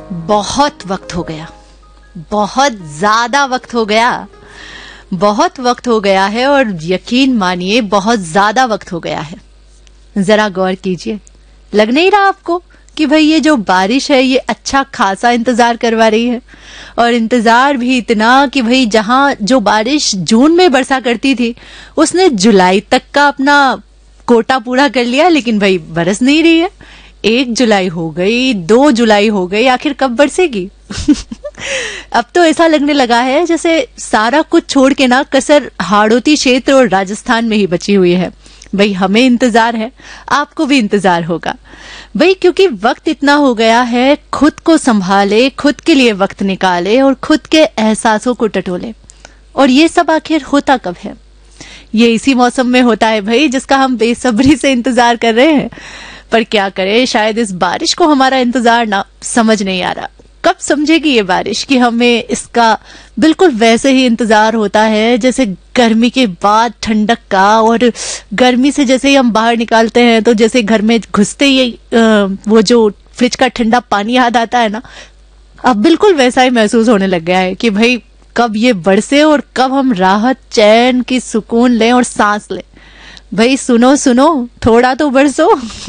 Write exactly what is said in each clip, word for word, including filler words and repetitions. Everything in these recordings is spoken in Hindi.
बहुत वक्त हो गया, बहुत ज्यादा वक्त हो गया, बहुत वक्त हो गया है और यकीन मानिए बहुत ज्यादा वक्त हो गया है। जरा गौर कीजिए, लग नहीं रहा आपको कि भाई ये जो बारिश है ये अच्छा खासा इंतजार करवा रही है, और इंतजार भी इतना कि भाई जहां जो बारिश जून में बरसा करती थी उसने जुलाई तक का अपना कोटा पूरा कर लिया, लेकिन भाई बरस नहीं रही है। एक जुलाई हो गई, दो जुलाई हो गई, आखिर कब बरसेगी? अब तो ऐसा लगने लगा है जैसे सारा कुछ छोड़ के ना कसर हाड़ौती क्षेत्र और राजस्थान में ही बची हुई है। भाई हमें इंतजार है, आपको भी इंतजार होगा भाई, क्योंकि वक्त इतना हो गया है, खुद को संभाले, खुद के लिए वक्त निकाले और खुद के एहसासों को टटोले। और ये सब आखिर होता कब है? ये इसी मौसम में होता है भाई, जिसका हम बेसब्री से इंतजार कर रहे हैं। पर क्या करें, शायद इस बारिश को हमारा इंतजार ना समझ नहीं आ रहा। कब समझेगी ये बारिश कि हमें इसका बिल्कुल वैसे ही इंतजार होता है जैसे गर्मी के बाद ठंडक का, और गर्मी से जैसे ही हम बाहर निकालते हैं तो जैसे घर में घुसते ही वो जो फ्रिज का ठंडा पानी याद आता है ना, अब बिल्कुल वैसा ही महसूस होने लग गया है कि भाई कब ये बरसे और कब हम राहत, चैन की सुकून लें और सांस लें। भाई सुनो सुनो, थोड़ा तो बरसो।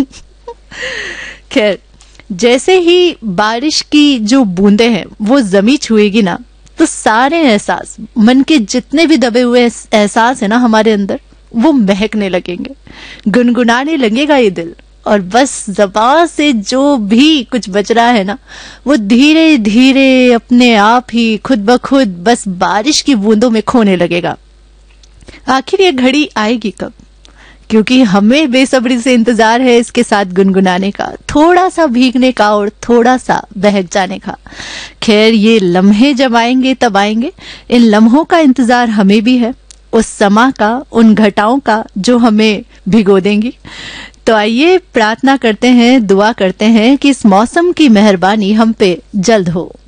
खैर, जैसे ही बारिश की जो बूंदें हैं वो जमी छुएगी ना, तो सारे एहसास, मन के जितने भी दबे हुए एहसास है ना हमारे अंदर, वो महकने लगेंगे, गुनगुनाने लगेगा ये दिल, और बस ज़बान से जो भी कुछ बच रहा है ना वो धीरे धीरे अपने आप ही खुद ब खुद बस बारिश की बूंदों में खोने लगेगा। आखिर ये घड़ी आएगी कब? क्योंकि हमें बेसब्री से इंतजार है इसके साथ गुनगुनाने का, थोड़ा सा भीगने का और थोड़ा सा बहक जाने का। खैर, ये लम्हे जब आएंगे तब आएंगे, इन लम्हों का इंतजार हमें भी है, उस समा का, उन घटाओं का जो हमें भिगो देंगी। तो आइए प्रार्थना करते हैं, दुआ करते हैं कि इस मौसम की मेहरबानी हम पे जल्द हो।